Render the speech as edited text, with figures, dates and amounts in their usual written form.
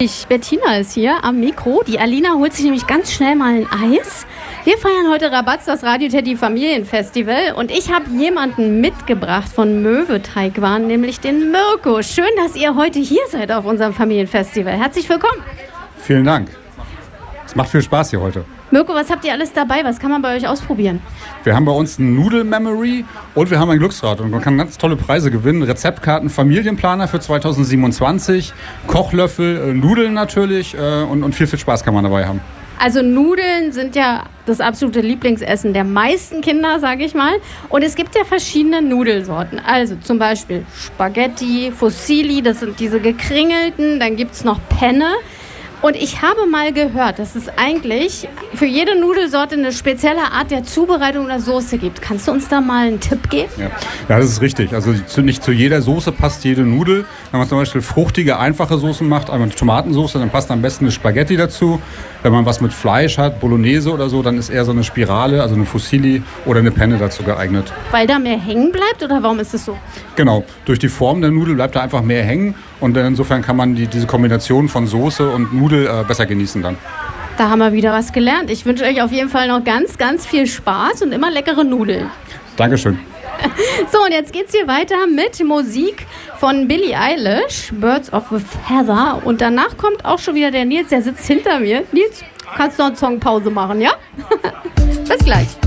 Bettina ist hier am Mikro. Die Alina holt sich nämlich ganz schnell mal ein Eis. Wir feiern heute Rabatz, das Radio Teddy Familienfestival. Und ich habe jemanden mitgebracht von Möwe Teigwaren, nämlich den Mirko. Schön, dass ihr heute hier seid auf unserem Familienfestival. Herzlich willkommen. Vielen Dank. Es macht viel Spaß hier heute. Mirko, was habt ihr alles dabei? Was kann man bei euch ausprobieren? Wir haben bei uns ein Nudel-Memory und wir haben ein Glücksrad. Und man kann ganz tolle Preise gewinnen. Rezeptkarten, Familienplaner für 2027, Kochlöffel, Nudeln natürlich und viel Spaß kann man dabei haben. Also Nudeln sind ja das absolute Lieblingsessen der meisten Kinder, sage ich mal. Und es gibt ja verschiedene Nudelsorten. Also zum Beispiel Spaghetti, Fusilli, das sind diese gekringelten. Dann gibt es noch Penne. Und ich habe mal gehört, dass es eigentlich für jede Nudelsorte eine spezielle Art der Zubereitung oder Soße gibt. Kannst du uns da mal einen Tipp geben? Ja, das ist richtig. Also nicht zu jeder Soße passt jede Nudel. Wenn man zum Beispiel fruchtige, einfache Soßen macht, einmal eine Tomatensoße, dann passt am besten eine Spaghetti dazu. Wenn man was mit Fleisch hat, Bolognese oder so, dann ist eher so eine Spirale, also eine Fusilli oder eine Penne dazu geeignet. Weil da mehr hängen bleibt oder warum ist es so? Genau, durch die Form der Nudel bleibt da einfach mehr hängen und insofern kann man diese Kombination von Soße und Nudel besser genießen dann. Da haben wir wieder was gelernt. Ich wünsche euch auf jeden Fall noch ganz, ganz viel Spaß und immer leckere Nudeln. Dankeschön. So, und jetzt geht's hier weiter mit Musik von Billie Eilish, Birds of a Feather. Und danach kommt auch schon wieder der Nils, der sitzt hinter mir. Nils, kannst du noch eine Songpause machen, ja? Bis gleich.